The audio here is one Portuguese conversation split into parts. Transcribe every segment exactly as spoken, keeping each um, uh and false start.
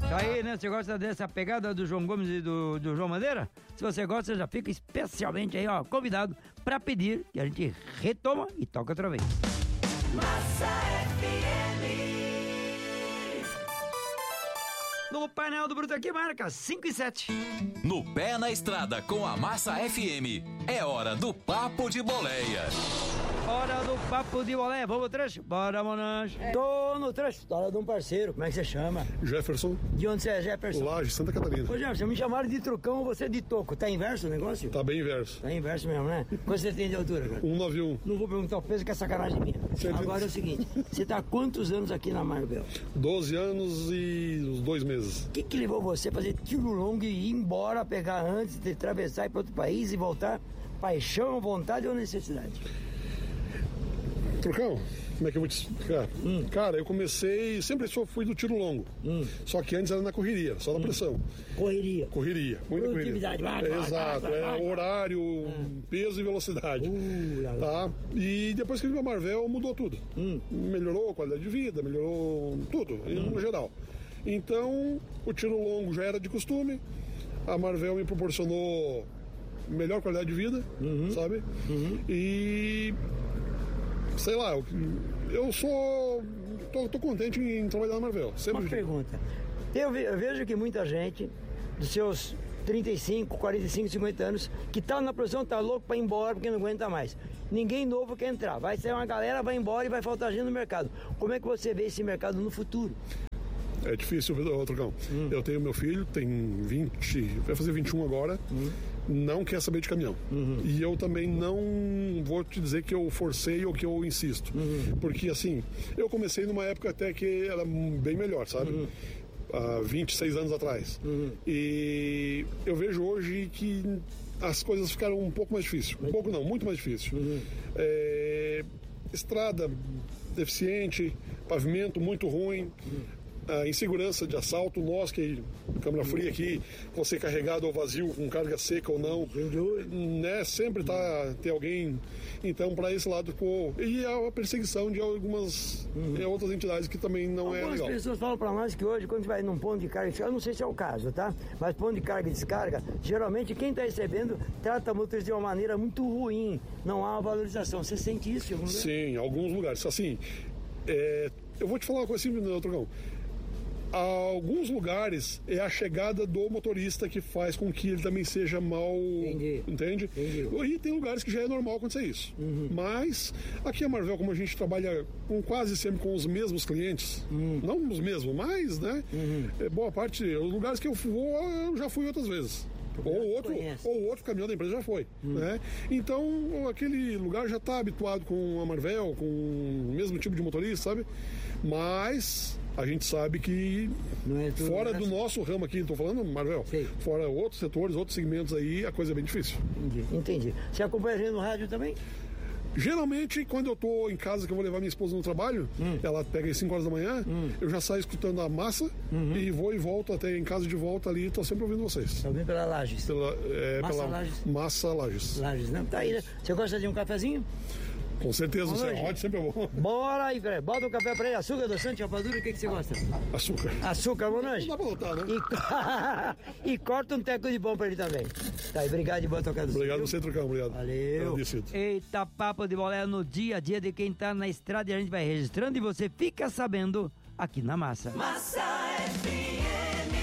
Tá aí, né? Você gosta dessa pegada do João Gomes e do, do João Madeira? Se você gosta, já fica especialmente aí, ó, convidado pra pedir que a gente retoma e toca outra vez. Massa F M. No painel do Bruto aqui marca cinco e sete. No Pé na Estrada com a Massa F M, é hora do Papo de Boleia. Hora do Papo de Boleia. Vamos pro trecho? Bora, Monange. É. Tô no trecho. História de um parceiro. Como é que você chama? Jefferson. De onde você é, Jefferson? Laje, Santa Catarina. Ô, Jefferson, me chamaram de trucão, você de toco. Tá inverso o negócio? Tá bem inverso. Tá inverso mesmo, né? Quanto você tem de altura, cara? cento e noventa e um. Não vou perguntar o peso, que é sacanagem minha. Agora é o seguinte, você tá há quantos anos aqui na Marvel? doze anos e uns dois meses. O que que levou você a fazer tiro longo e ir embora, pegar antes de atravessar e para outro país e voltar? Paixão, vontade ou necessidade? Trucão, como é que eu vou te explicar? Hum. Cara, eu comecei, sempre só fui do tiro longo. Hum. Só que antes era na correria, só na hum. pressão. Correria. Correria, muita correria. Vai, vai, Exato, vai, vai, vai. É horário, hum. peso e velocidade. Uh, tá? E depois que eu vim pra Marvel, mudou tudo. Hum. Melhorou a qualidade de vida, melhorou tudo, hum. no geral. Então, o tiro longo já era de costume. A Marvel me proporcionou melhor qualidade de vida, uhum. sabe? Uhum. E... sei lá, eu, eu sou... Tô, tô contente em trabalhar na Marvel. Sempre. Uma pergunta. Eu, ve, eu vejo que muita gente, dos seus trinta e cinco, quarenta e cinco, cinquenta anos, que tá na profissão, tá louco pra ir embora porque não aguenta mais. Ninguém novo quer entrar. Vai ser uma galera, vai embora e vai faltar gente no mercado. Como é que você vê esse mercado no futuro? É difícil, Trocão. Hum. Eu tenho meu filho, tem vinte, vai fazer vinte e um agora, hum. não quer saber de caminhão. Uhum. E eu também não vou te dizer que eu forcei ou que eu insisto. Uhum. Porque, assim, eu comecei numa época até que era bem melhor, sabe? Uhum. Há vinte e seis anos atrás. Uhum. E eu vejo hoje que as coisas ficaram um pouco mais difíceis. Um pouco não, muito mais difícil. Uhum. É, estrada deficiente, pavimento muito ruim. Uhum. A insegurança de assalto, nós que câmera fria aqui, você carregado ou vazio com carga seca ou não, né, sempre tá, tem alguém, então para esse lado, pô, e a perseguição de algumas uhum. é, outras entidades que também não algumas é legal. Algumas pessoas falam para nós que hoje quando a gente vai num ponto de carga e descarga, eu não sei se é o caso, tá? Mas ponto de carga e descarga, geralmente quem tá recebendo trata a motorista de uma maneira muito ruim, não há uma valorização. Você sente isso em algum lugar? Sim, em alguns lugares, assim, é, eu vou te falar uma coisa assim, meu Trocão. Alguns lugares é a chegada do motorista que faz com que ele também seja mal. Entendi. Entende? Entendi. E tem lugares que já é normal acontecer isso. Uhum. Mas aqui a Marvel, como a gente trabalha com, quase sempre com os mesmos clientes, uhum. não os mesmos, mas, né? Uhum. É, boa parte, os lugares que eu vou, eu já fui outras vezes. Ou outro, ou outro caminhão da empresa já foi, hum. né? Então aquele lugar já está habituado com a Marvel, com o mesmo tipo de motorista, sabe? Mas a gente sabe que não é fora do nosso ramo aqui, estou falando Marvel, sei. Fora outros setores, outros segmentos aí, a coisa é bem difícil. Entendi, entendi. Você acompanha a gente no rádio também? Geralmente, quando eu tô em casa, que eu vou levar minha esposa no trabalho, hum. ela pega às cinco horas da manhã, hum. eu já saio escutando a Massa uhum. e vou e volto até em casa de volta ali, tô sempre ouvindo vocês. Tá ouvindo pela Lages? Pela, é, Massa pela Lages? Massa Lages. Lages, né? Tá aí, né? Você gosta de um cafezinho? Com certeza, você é ótimo, sempre é bom. Bora aí, velho. Bota o café pra ele. Açúcar, adoçante, rapadura, o que, que você gosta? Açúcar. Açúcar, Monange? Não dá pra botar, né? E... e corta um teco de bom pra ele também. Tá aí, obrigado de boa tocada. Obrigado você, Trucão, obrigado. Valeu. Eita, papo de boleia no dia a dia de quem tá na estrada e a gente vai registrando e você fica sabendo aqui na Massa. Massa F M.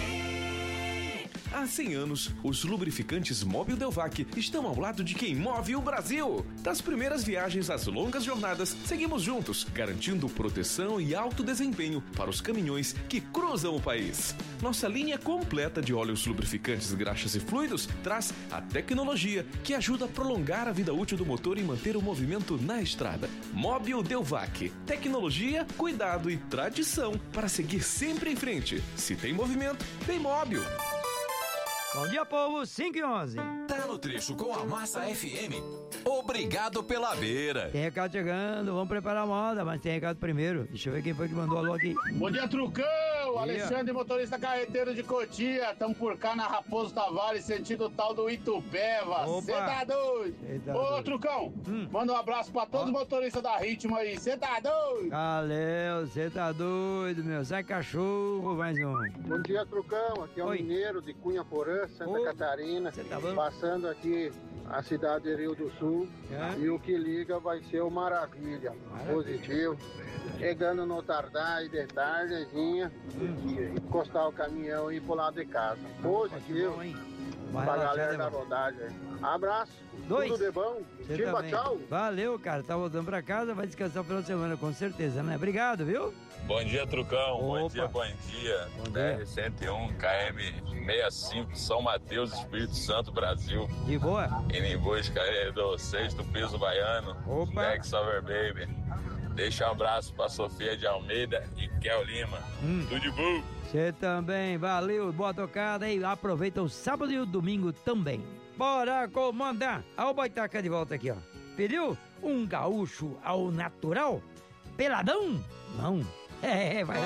Há cem anos, os lubrificantes Mobil Delvac estão ao lado de quem move o Brasil. Das primeiras viagens às longas jornadas, seguimos juntos, garantindo proteção e alto desempenho para os caminhões que cruzam o país. Nossa linha completa de óleos lubrificantes, graxas e fluidos traz a tecnologia que ajuda a prolongar a vida útil do motor e manter o movimento na estrada. Mobil Delvac. Tecnologia, cuidado e tradição para seguir sempre em frente. Se tem movimento, tem Mobil. Bom dia, povo, cinco e onze. Tá no trecho com a Massa F M. Obrigado pela beira. Tem recado chegando, vamos preparar a moda, mas tem recado primeiro. Deixa eu ver quem foi que mandou alô aqui. Bom dia, Trucão. Tchau, Alexandre, motorista carreteiro de Cotia. Estamos por cá na Raposo Tavares, sentido tal do Itupeva. Você tá doido? Tá Ô, doido. Trucão, hum. manda um abraço pra todos os motoristas da Ritmo aí. Você tá doido? Valeu, você tá doido, meu. Sai cachorro, mais um. Bom dia, Trucão. Aqui é o Oi. Mineiro de Cunha Porã, Santa Ô, Catarina. tá bom? Passando aqui a cidade de Rio do Sul. É? E o que liga vai ser o Maravilha. Maravilha. Positivo. Chegando no Tardar e de tardezinha. Hum. Encostar o caminhão e ir pro lado de casa. Positivo. Bom, hein? Pra Vai galera relaxar, da né, mano? rodagem. Abraço. Dois. Tudo de bom. Você Chiba, também. tchau. Valeu, cara. Tá voltando pra casa, vai descansar o final de semana, com certeza, né? Obrigado, viu? Bom dia, Trucão. Bom Opa. dia, bom dia. Bom B R cento e um, K M sessenta e cinco, São Mateus, Espírito Santo, Brasil. De boa? Indo em busca aí do sexto piso baiano. Opa. Next Over Baby. Deixa um abraço pra Sofia de Almeida e Kel Lima. Hum. Tudo de bom. Você também, valeu, boa tocada e aproveita o sábado e o domingo também. Bora comandar! Olha o Boitaca de volta aqui, ó. Pediu um gaúcho ao natural? Peladão? Não. É, vai lá.